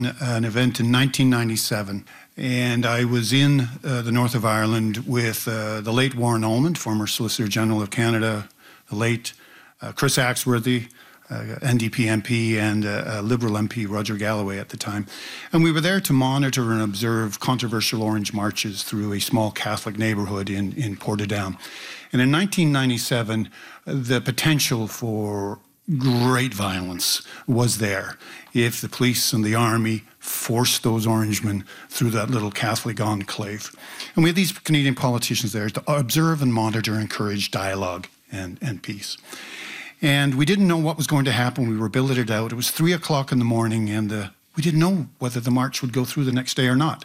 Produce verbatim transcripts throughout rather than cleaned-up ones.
an event in nineteen ninety-seven, and I was in uh, the north of Ireland with uh, the late Warren Ullman, former Solicitor General of Canada, the late uh, Chris Axworthy, uh, N D P M P, and uh, uh, Liberal M P Roger Galloway at the time. And we were there to monitor and observe controversial Orange marches through a small Catholic neighbourhood in, in Portadown. And in nineteen ninety-seven, the potential for great violence was there if the police and the army forced those Orangemen through that little Catholic enclave. And we had these Canadian politicians there to observe and monitor and encourage dialogue and, and peace. And we didn't know what was going to happen. We were billeted out. It was three o'clock in the morning, and uh, we didn't know whether the march would go through the next day or not.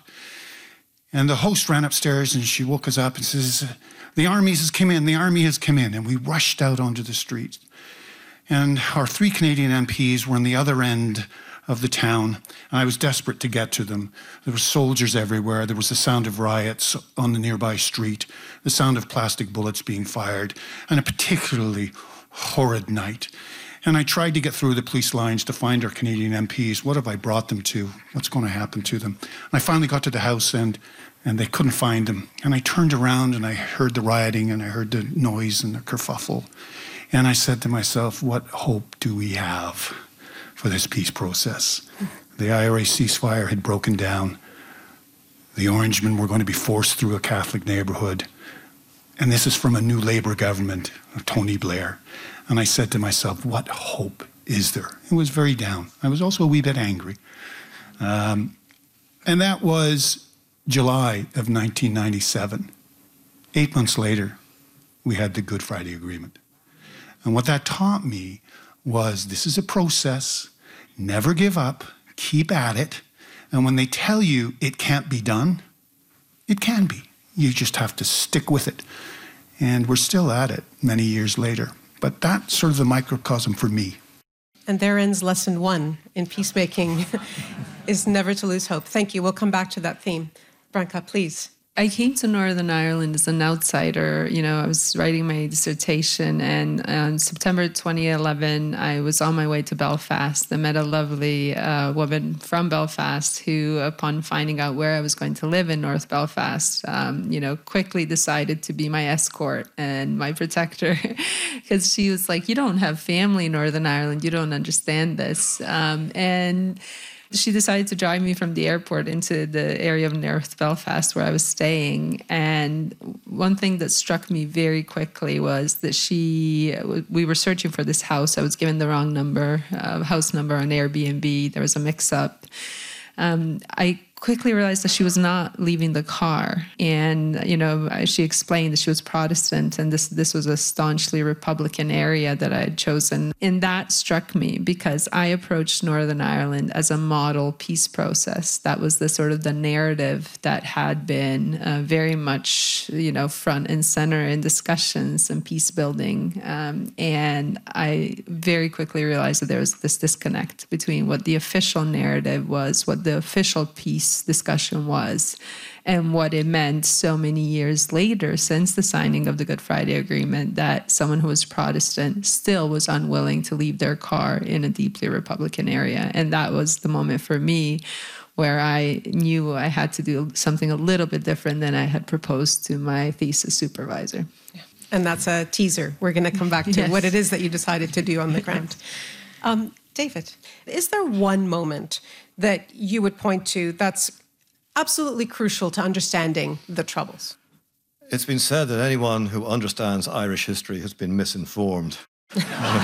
And the host ran upstairs and she woke us up and says, "The army has come in, the army has come in." And we rushed out onto the street. And our three Canadian M Ps were on the other end of the town, and I was desperate to get to them. There were soldiers everywhere. There was the sound of riots on the nearby street, the sound of plastic bullets being fired, and a particularly horrid night. And I tried to get through the police lines to find our Canadian M Ps. What have I brought them to? What's going to happen to them? And I finally got to the house, and and they couldn't find them. And I turned around, and I heard the rioting, and I heard the noise and the kerfuffle. And I said to myself, what hope do we have for this peace process? The I R A ceasefire had broken down. The Orangemen were going to be forced through a Catholic neighbourhood. And this is from a new Labour government of Tony Blair. And I said to myself, what hope is there? It was very down. I was also a wee bit angry. Um, and that was July of nineteen ninety-seven. Eight months later, we had the Good Friday Agreement. And what that taught me was this is a process, never give up, keep at it. And when they tell you it can't be done, it can be. You just have to stick with it. And we're still at it many years later. But that's sort of the microcosm for me. And there ends lesson one in peacemaking, is never to lose hope. Thank you. We'll come back to that theme. Branka, please. I came to Northern Ireland as an outsider. You know, I was writing my dissertation, and on September twenty eleven, I was on my way to Belfast. I met a lovely uh, woman from Belfast who, upon finding out where I was going to live in North Belfast, um, you know, quickly decided to be my escort and my protector, because she was like, "You don't have family in Northern Ireland. You don't understand this." Um, and She decided to drive me from the airport into the area of North Belfast where I was staying. And one thing that struck me very quickly was that she, we were searching for this house. I was given the wrong number, uh, house number on Airbnb. There was a mix-up. Um, I quickly realized that she was not leaving the car. And, you know, she explained that she was Protestant and this this was a staunchly Republican area that I had chosen. And that struck me because I approached Northern Ireland as a model peace process. That was the sort of the narrative that had been uh, very much, you know, front and center in discussions and peace building. Um, and I very quickly realized that there was this disconnect between what the official narrative was, what the official peace discussion was, and what it meant so many years later since the signing of the Good Friday Agreement, that someone who was Protestant still was unwilling to leave their car in a deeply Republican area. And that was the moment for me where I knew I had to do something a little bit different than I had proposed to my thesis supervisor. Yeah. And that's a teaser. We're going to come back to yes. what it is that you decided to do on the ground. Um, David, is there one moment that you would point to that's absolutely crucial to understanding the Troubles? It's been said that anyone who understands Irish history has been misinformed. um,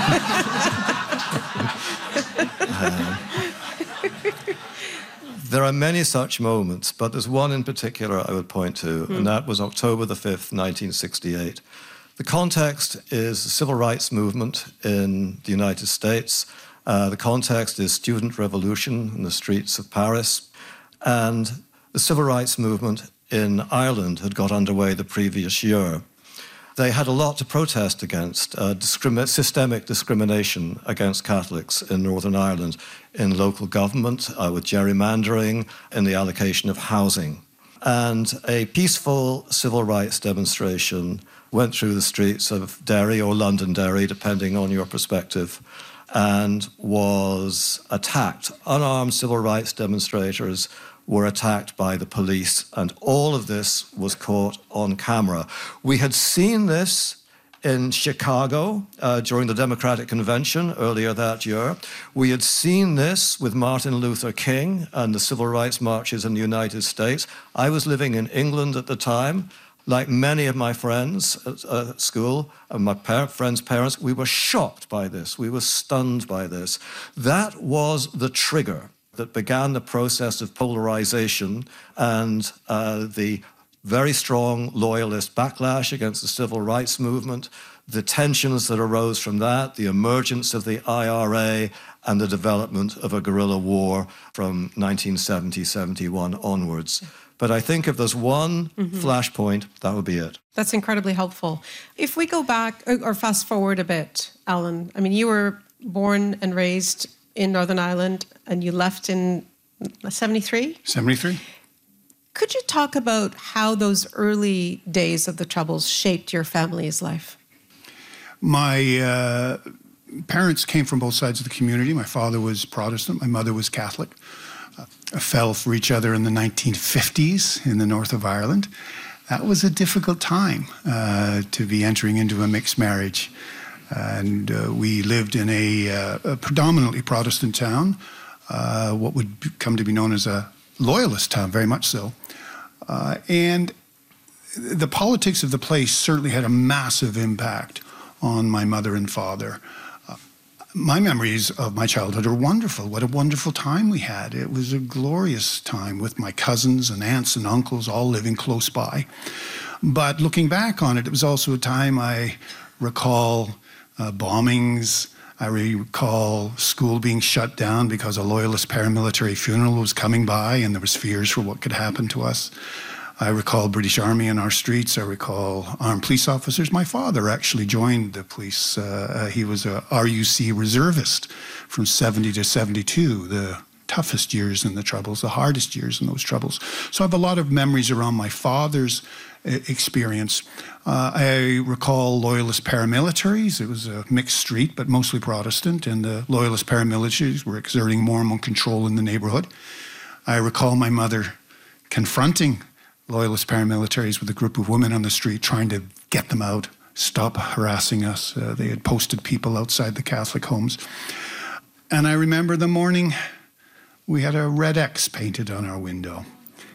there are many such moments, but there's one in particular I would point to, mm. and that was October the fifth, nineteen sixty-eight. The context is the civil rights movement in the United States. Uh, the context is student revolution in the streets of Paris. And the civil rights movement in Ireland had got underway the previous year. They had a lot to protest against, uh, discrimi- systemic discrimination against Catholics in Northern Ireland, in local government, uh, with gerrymandering, in the allocation of housing. And a peaceful civil rights demonstration went through the streets of Derry or Londonderry, depending on your perspective. and was attacked. Unarmed civil rights demonstrators were attacked by the police, and all of this was caught on camera. We had seen this in Chicago uh, during the Democratic Convention earlier that year. We had seen this with Martin Luther King and the civil rights marches in the United States. I was living in England at the time. Like many of my friends at, uh, at school and my par- friends' parents, we were shocked by this. We were stunned by this. That was the trigger that began the process of polarization and uh, the very strong loyalist backlash against the civil rights movement, the tensions that arose from that, the emergence of the I R A, and the development of a guerrilla war from nineteen seventy, seventy-one onwards. But I think if there's one mm-hmm. flashpoint, that would be it. That's incredibly helpful. If we go back or fast forward a bit, Alan, I mean, you were born and raised in Northern Ireland and you left in seventy-three? seventy-three. Could you talk about how those early days of the Troubles shaped your family's life? My uh, parents came from both sides of the community. My father was Protestant. My mother was Catholic. Uh, fell for each other in the nineteen fifties in the north of Ireland. That was a difficult time uh, to be entering into a mixed marriage. And uh, we lived in a, uh, a predominantly Protestant town, uh, what would come to be known as a loyalist town, very much so. Uh, and the politics of the place certainly had a massive impact on my mother and father. Uh, my memories of my childhood are wonderful. What a wonderful time we had. It was a glorious time with my cousins and aunts and uncles all living close by. But looking back on it, it was also a time I recall uh, bombings. I recall school being shut down because a loyalist paramilitary funeral was coming by and there was fears for what could happen to us. I recall British Army in our streets. I recall armed police officers. My father actually joined the police. Uh, he was a R U C reservist from seventy to seventy-two, the toughest years in the Troubles, the hardest years in those Troubles. So I have a lot of memories around my father's experience. Uh, I recall loyalist paramilitaries. It was a mixed street, but mostly Protestant, and the loyalist paramilitaries were exerting more and more control in the neighborhood. I recall my mother confronting loyalist paramilitaries with a group of women on the street, trying to get them out, stop harassing us. Uh, they had posted people outside the Catholic homes. And I remember the morning we had a red X painted on our window,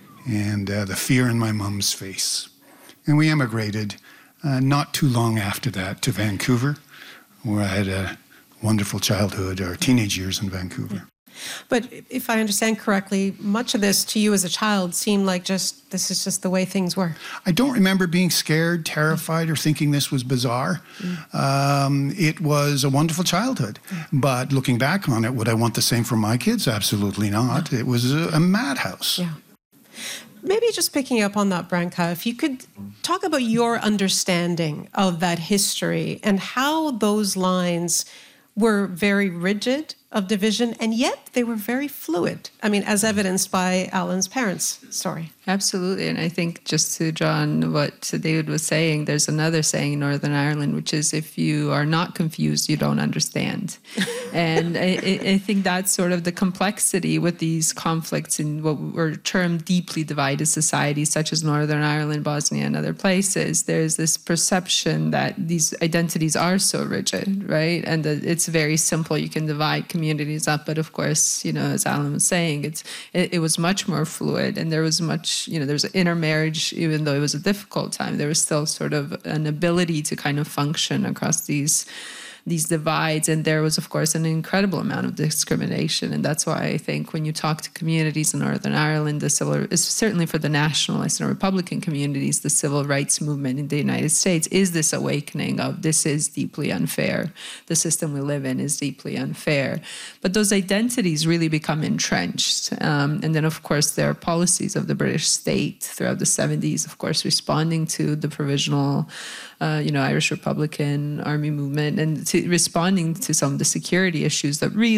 and uh, the fear in my mum's face. And we emigrated uh, not too long after that to Vancouver, where I had a wonderful childhood or teenage years in Vancouver. But if I understand correctly, much of this to you as a child seemed like just, this is just the way things were. I don't remember being scared, terrified, or thinking this was bizarre. Mm. Um, it was a wonderful childhood. Mm. But looking back on it, would I want the same for my kids? Absolutely not. No. It was a, a madhouse. Yeah. Maybe just picking up on that, Branka, if you could talk about your understanding of that history and how those lines were very rigid of division, and yet they were very fluid. I mean, as evidenced by Alan's parents' story. Absolutely. And I think just to draw on what David was saying, there's another saying in Northern Ireland, which is, if you are not confused, you don't understand. And I, I think that's sort of the complexity with these conflicts in what were termed deeply divided societies, such as Northern Ireland, Bosnia, and other places. There's this perception that these identities are so rigid, right? And that it's very simple. You can divide communities up. But of course, you know, as Alan was saying, it's it, it was much more fluid, and there was much, you know, there's intermarriage, even though it was a difficult time, there was still sort of an ability to kind of function across these these divides. And there was, of course, an incredible amount of discrimination. And that's why I think when you talk to communities in Northern Ireland, the civil, certainly for the nationalist and Republican communities, the civil rights movement in the United States is this awakening of, this is deeply unfair. The system we live in is deeply unfair. But those identities really become entrenched. Um, and then, of course, there are policies of the British state throughout the seventies, of course, responding to the provisional Uh, you know, Irish Republican Army movement, and to responding to some of the security issues that really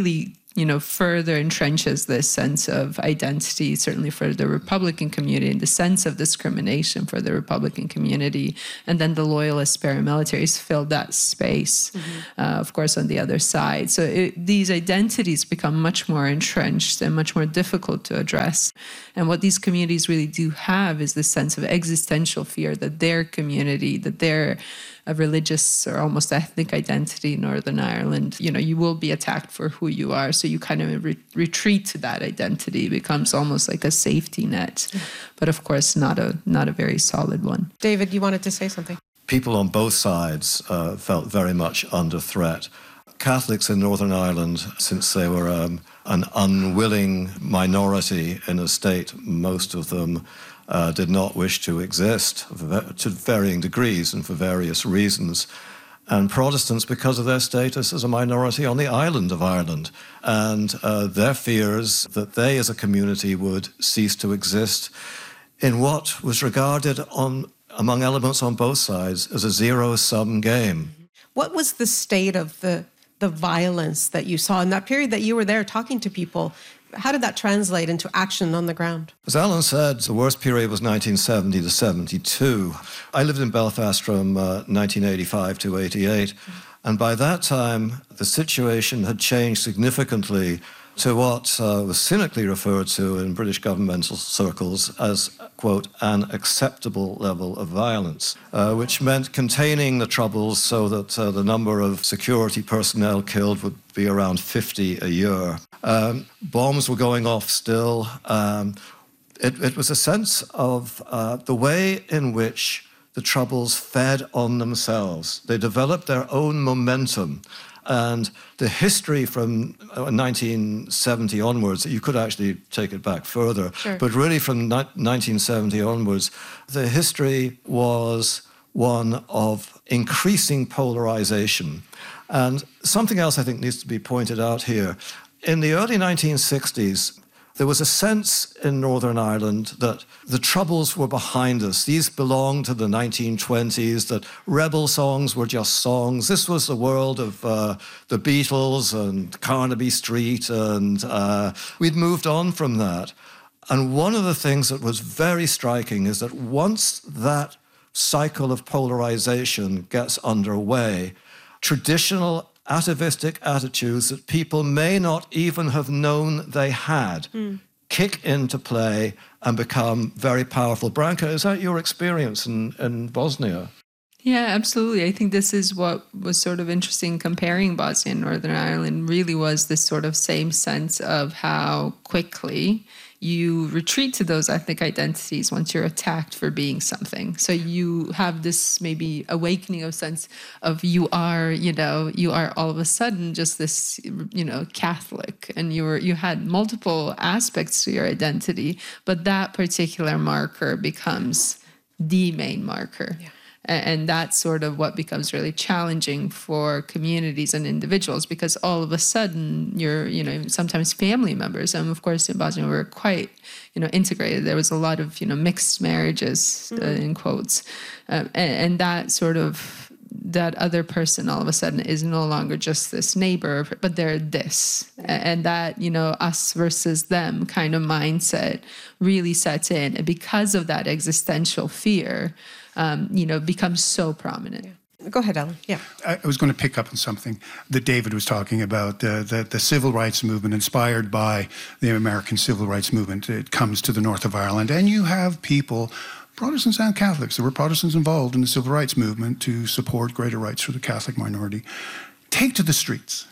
you know, further entrenches this sense of identity, certainly for the Republican community, and the sense of discrimination for the Republican community. And then the loyalist paramilitaries filled that space, mm-hmm. uh, of course, on the other side. So it, these identities become much more entrenched and much more difficult to address. And what these communities really do have is this sense of existential fear that their community, that their a religious or almost ethnic identity in Northern Ireland, you know, you will be attacked for who you are. So you kind of re- retreat to that identity. It becomes almost like a safety net, but of course not a not a very solid one. David, you wanted to say something? People on both sides uh, felt very much under threat. Catholics in Northern Ireland, since they were um, an unwilling minority in a state, most of them Uh, did not wish to exist to varying degrees and for various reasons. And Protestants, because of their status as a minority on the island of Ireland, and uh, their fears that they as a community would cease to exist in what was regarded on among elements on both sides as a zero-sum game. What was the state of the the violence that you saw in that period that you were there talking to people? How did that translate into action on the ground? As Alan said, the worst period was nineteen seventy to seventy-two. I lived in Belfast from uh, nineteen eighty-five to eighty-eight, and by that time, the situation had changed significantly to what uh, was cynically referred to in British governmental circles as, quote, an acceptable level of violence, uh, which meant containing the troubles so that uh, the number of security personnel killed would be around fifty a year. Um, bombs were going off still. Um, it, it was a sense of uh, the way in which the troubles fed on themselves. They developed their own momentum. And the history from nineteen seventy onwards, you could actually take it back further, sure. but really from nineteen seventy onwards, the history was one of increasing polarization. And something else I think needs to be pointed out here. In the early nineteen sixties, there was a sense in Northern Ireland that the troubles were behind us. These belonged to the nineteen twenties, that rebel songs were just songs. This was the world of uh, the Beatles and Carnaby Street, and uh, we'd moved on from that. And one of the things that was very striking is that once that cycle of polarization gets underway, traditional atavistic attitudes that people may not even have known they had mm. kick into play and become very powerful. Branka, is that your experience in, in Bosnia? Yeah, absolutely. I think this is what was sort of interesting comparing Bosnia and Northern Ireland really was this sort of same sense of how quickly you retreat to those ethnic identities once you're attacked for being something. So you have this maybe awakening of sense of you are, you know, you are all of a sudden just this, you know, Catholic, and you were you had multiple aspects to your identity, but that particular marker becomes the main marker. Yeah. And that's sort of what becomes really challenging for communities and individuals, because all of a sudden you're, you know, sometimes family members. And of course, in Bosnia, we were quite, you know, integrated. There was a lot of, you know, mixed marriages, mm-hmm. uh, in quotes. Uh, and, and that sort of, that other person all of a sudden is no longer just this neighbor, but they're this. And that, you know, us versus them kind of mindset really sets in. And because of that existential fear, Um, you know, becomes so prominent. Yeah. Go ahead, Alan. Yeah. I, I was going to pick up on something that David was talking about, uh, the, the civil rights movement inspired by the American civil rights movement. It comes to the north of Ireland, and you have people, Protestants and Catholics, there were Protestants involved in the civil rights movement to support greater rights for the Catholic minority, take to the streets.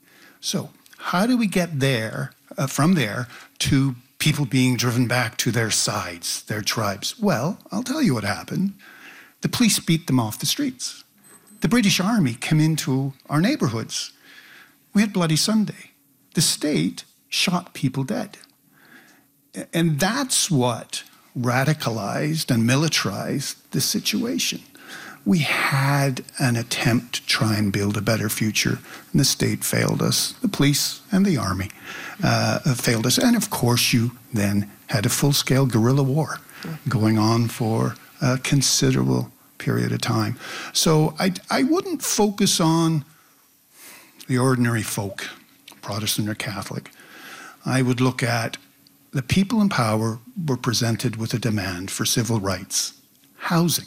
So how do we get there, uh, from there, to people being driven back to their sides, their tribes? Well, I'll tell you what happened. The police beat them off the streets. The British Army came into our neighborhoods. We had Bloody Sunday. The state shot people dead. And that's what radicalized and militarized the situation. We had an attempt to try and build a better future, and the state failed us. The police and the army uh, failed us. And of course, you then had a full-scale guerrilla war going on for a considerable period of time. So I, I wouldn't focus on the ordinary folk, Protestant or Catholic, I would look at the people in power were presented with a demand for civil rights, housing,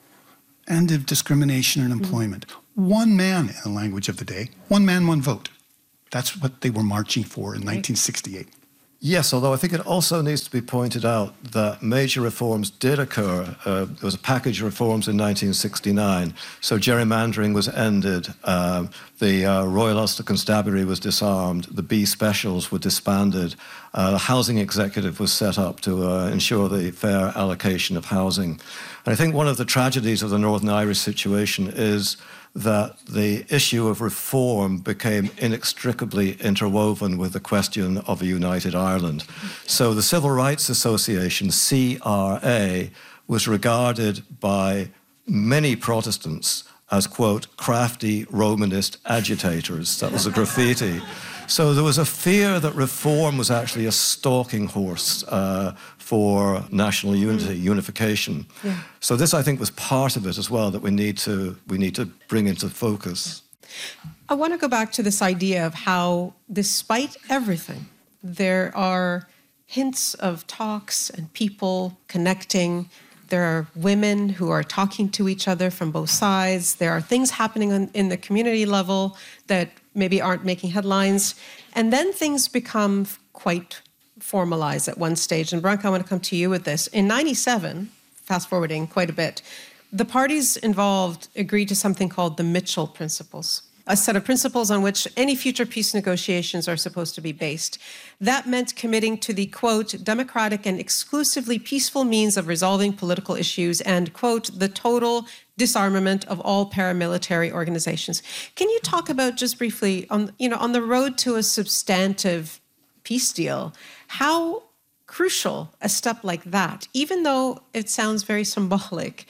end of discrimination and employment. Mm-hmm. One man, in the language of the day, one man, one vote. That's what they were marching for in nineteen sixty-eight. Yes, although I think it also needs to be pointed out that major reforms did occur. Uh, there was a package of reforms in nineteen sixty-nine. So gerrymandering was ended. Uh, the uh, Royal Ulster Constabulary was disarmed. The B Specials were disbanded. Uh, the Housing Executive was set up to uh, ensure the fair allocation of housing. And I think one of the tragedies of the Northern Irish situation is that the issue of reform became inextricably interwoven with the question of a united Ireland. So the Civil Rights Association, C R A, was regarded by many Protestants as, quote, crafty Romanist agitators. That was a graffiti. So there was a fear that reform was actually a stalking horse uh, for national unity, mm. unification. Yeah. So this, I think, was part of it as well that we need to we need to bring into focus. I want to go back to this idea of how, despite everything, there are hints of talks and people connecting. There are women who are talking to each other from both sides. There are things happening on, in the community level that maybe aren't making headlines. And then things become quite formalized at one stage. And Branka, I want to come to you with this. In ninety-seven, fast forwarding quite a bit, the parties involved agreed to something called the Mitchell Principles, a set of principles on which any future peace negotiations are supposed to be based. That meant committing to the, quote, democratic and exclusively peaceful means of resolving political issues and, quote, the total disarmament of all paramilitary organizations. Can you talk about, just briefly, on, you know, on the road to a substantive peace deal, how crucial a step like that, even though it sounds very symbolic,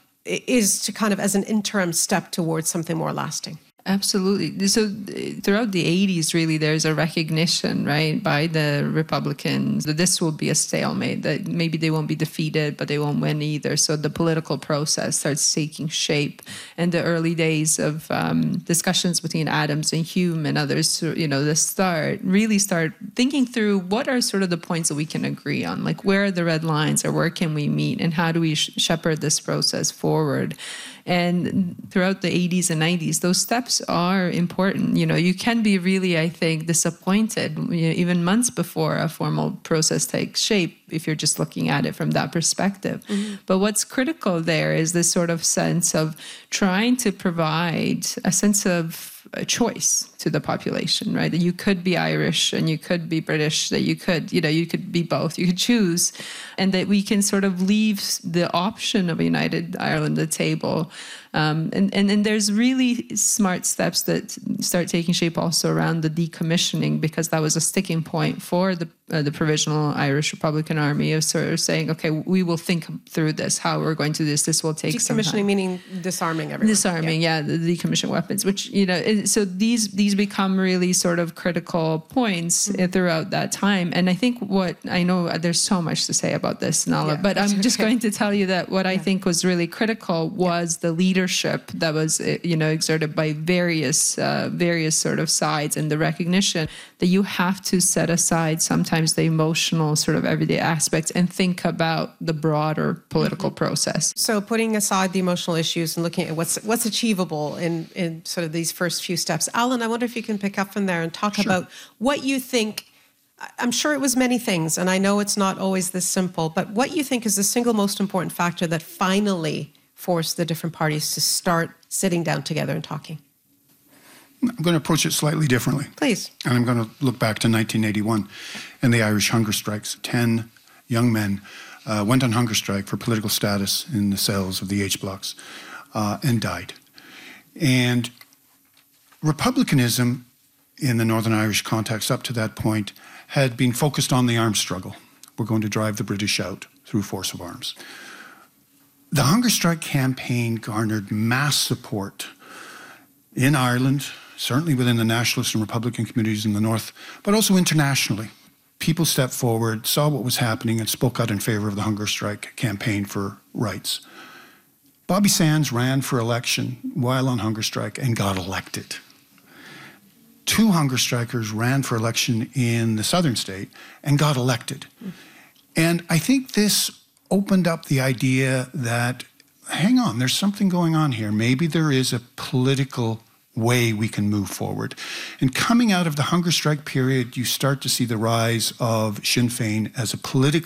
is to kind of as an interim step towards something more lasting? Absolutely. So throughout the eighties, really, there's a recognition, right, by the Republicans that this will be a stalemate, that maybe they won't be defeated, but they won't win either. So the political process starts taking shape. And the early days of um, discussions between Adams and Hume and others, you know, the start, really start thinking through what are sort of the points that we can agree on, like where are the red lines or where can we meet and how do we sh- shepherd this process forward? And throughout the eighties and nineties, those steps are important. You know, you can be really, I think, disappointed, you know, even months before a formal process takes shape, if you're just looking at it from that perspective. Mm-hmm. But what's critical there is this sort of sense of trying to provide a sense of a choice to the population, right? That you could be Irish and you could be British, that you could, you know, you could be both, you could choose, and that we can sort of leave the option of a united Ireland at the table. Um, and, and, and there's really smart steps that start taking shape also around the decommissioning, because that was a sticking point for the uh, the Provisional Irish Republican Army of sort of saying, okay, we will think through this, how we're going to do this. This will take some time. Decommissioning meaning disarming everyone. Disarming, yeah, yeah the decommissioned weapons, which, you know, it, so these these become really sort of critical points mm-hmm. throughout that time. And I think what, I know there's so much to say about this, Nala, yeah, but I'm okay. just going to tell you that what yeah. I think was really critical was yeah. the leadership that was, you know, exerted by various, uh, various sort of sides, and the recognition that you have to set aside sometimes the emotional sort of everyday aspects and think about the broader political mm-hmm. process. So putting aside the emotional issues and looking at what's what's achievable in, in sort of these first few steps. Alan, I wonder if you can pick up from there and talk sure. about what you think. I'm sure it was many things, and I know it's not always this simple, but what you think is the single most important factor that finally forced the different parties to start sitting down together and talking? I'm going to approach it slightly differently. Please. And I'm going to look back to nineteen eighty-one and the Irish hunger strikes. Ten young men uh, went on hunger strike for political status in the cells of the H blocks uh, and died. And republicanism in the Northern Irish context up to that point had been focused on the arms struggle. We're going to drive the British out through force of arms. The hunger strike campaign garnered mass support in Ireland, certainly within the nationalist and Republican communities in the North, but also internationally. People stepped forward, saw what was happening, and spoke out in favor of the hunger strike campaign for rights. Bobby Sands ran for election while on hunger strike and got elected. two hunger strikers ran for election in the southern state and got elected. Mm. And I think this opened up the idea that, hang on, there's something going on here. Maybe there is a political way we can move forward. And coming out of the hunger strike period, you start to see the rise of Sinn Féin as a political